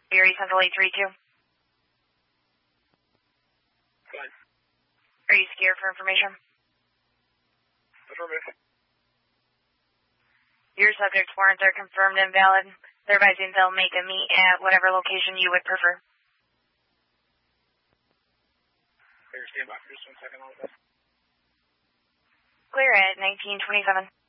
Erie Central 832. Fine. Are you scared for information? Affirmative. Your subject's warrants are confirmed and valid. They're advising they'll make a meet at whatever location you would prefer. Clear, stand by for just 1 second. Clear at 1927.